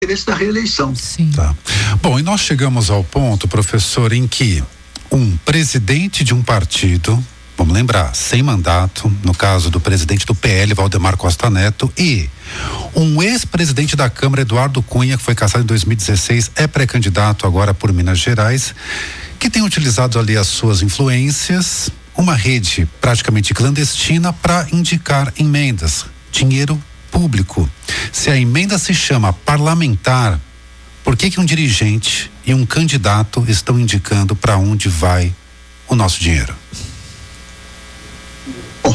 interesse da reeleição. Sim. Tá. Bom, e nós chegamos ao ponto, professor, em que um presidente de um partido, vamos lembrar, sem mandato, no caso do presidente do PL, Valdemar Costa Neto, e um ex-presidente da Câmara, Eduardo Cunha, que foi cassado em 2016, é pré-candidato agora por Minas Gerais, que tem utilizado ali as suas influências, uma rede praticamente clandestina para indicar emendas, dinheiro público. Se a emenda se chama parlamentar, por que um dirigente e um candidato estão indicando para onde vai o nosso dinheiro? Bom,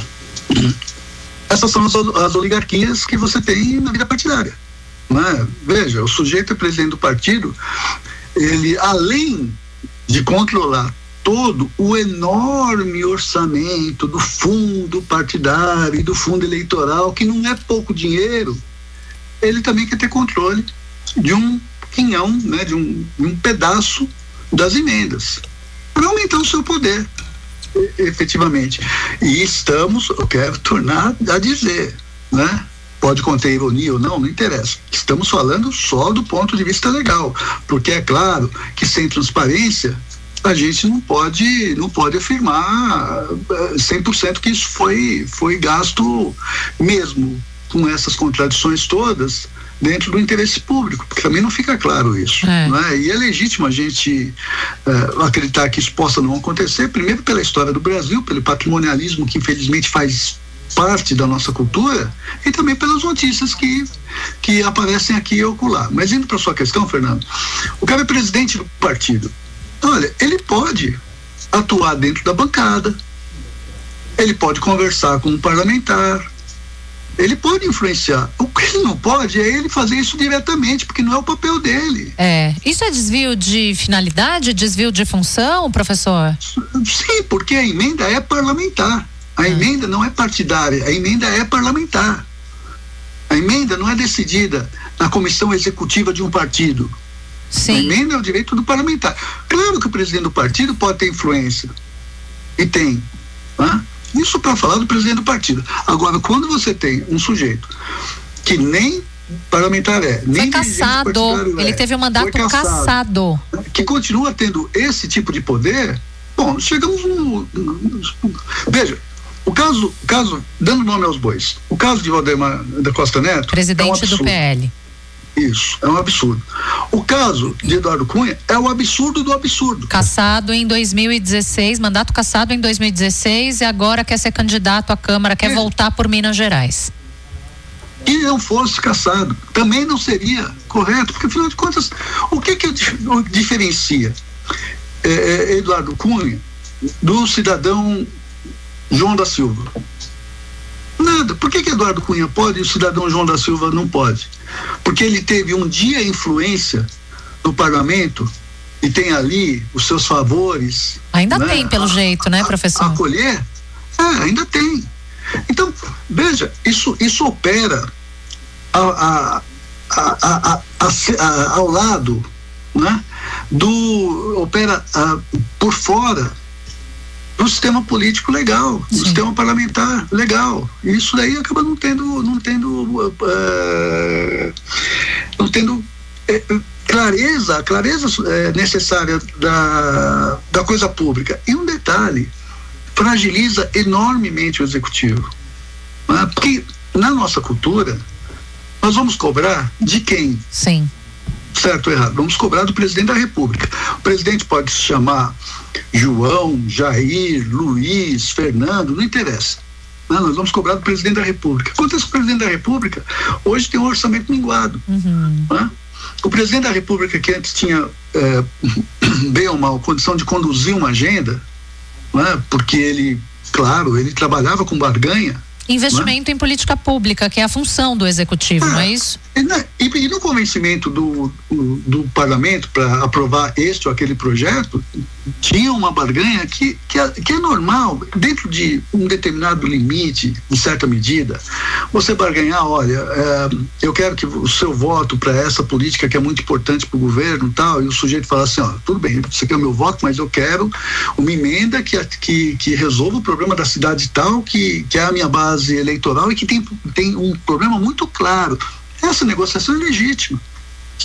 essas são as oligarquias que você tem na vida partidária, não é? Veja, o sujeito é presidente do partido, ele, além de controlar todo o enorme orçamento do fundo partidário e do fundo eleitoral, que não é pouco dinheiro, ele também quer ter controle de um quinhão, né, de um pedaço das emendas, para aumentar o seu poder, efetivamente. E eu quero tornar a dizer, né? Pode conter ironia ou não, não interessa. Estamos falando só do ponto de vista legal, porque é claro que sem transparência a gente não pode afirmar 100% que isso foi gasto mesmo com essas contradições todas dentro do interesse público, porque também não fica claro isso, né? E é legítimo a gente acreditar que isso possa não acontecer, primeiro pela história do Brasil, pelo patrimonialismo que infelizmente faz parte da nossa cultura, e também pelas notícias que aparecem aqui e acolá. Mas indo para sua questão, Fernando, o cara é presidente do partido. Olha, ele pode atuar dentro da bancada, ele pode conversar com um parlamentar, ele pode influenciar. O que ele não pode é ele fazer isso diretamente, porque não é o papel dele. Isso é desvio de finalidade, desvio de função, professor? Sim, porque a emenda é parlamentar. A emenda não é partidária, a emenda é parlamentar. A emenda não é decidida na comissão executiva de um partido. Sim. A emenda é o direito do parlamentar. Claro que o presidente do partido pode ter influência. E tem. Né? Isso para falar do presidente do partido. Agora, quando você tem um sujeito que nem parlamentar nem cassado, ele teve um mandato cassado, que continua tendo esse tipo de poder, bom, chegamos veja, o caso, dando nome aos bois, o caso de Valdemar da Costa Neto, presidente do PL. Isso, é um absurdo. O caso de Eduardo Cunha é o absurdo do absurdo. Cassado em 2016, mandato cassado em 2016 e agora quer ser candidato à Câmara, quer voltar por Minas Gerais. E não fosse cassado, também não seria correto, porque afinal de contas, o que diferencia Eduardo Cunha do cidadão João da Silva? Nada. Por que Eduardo Cunha pode e o cidadão João da Silva não pode? Porque ele teve um dia influência no parlamento e tem ali os seus favores. Ainda tem, pelo jeito, né, professor? Acolher? Ainda tem. Então, veja, isso opera ao lado, né, opera por fora do sistema político legal, do sistema parlamentar legal. E isso daí acaba não tendo clareza necessária da coisa pública. E um detalhe, fragiliza enormemente o executivo, né? Porque na nossa cultura nós vamos cobrar de quem? Sim. Certo ou errado? Vamos cobrar do presidente da República. O presidente pode se chamar João, Jair, Luiz, Fernando, não interessa. Não, nós vamos cobrar do presidente da República. Acontece que o presidente da República hoje tem um orçamento minguado. Né? O presidente da República, que antes tinha bem ou mal condição de conduzir uma agenda, né? Porque ele trabalhava com barganha. Investimento em política pública, que é a função do executivo, não é isso? E no convencimento do parlamento para aprovar este ou aquele projeto, tinha uma barganha que é normal, dentro de um determinado limite, em certa medida, você barganhar, olha, eu quero que o seu voto para essa política que é muito importante para o governo e tal, e o sujeito fala assim, tudo bem, você quer o meu voto, mas eu quero uma emenda que resolva o problema da cidade tal, que é a minha base eleitoral e que tem um problema muito claro. Essa negociação é legítima.